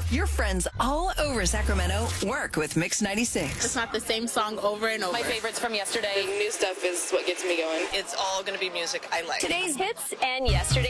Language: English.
Your friends all over Sacramento work with Mix 96. It's not the same song over and over. My favorites from yesterday. The new stuff is what gets me going. It's all going to be music I like. Today's hits and yesterday.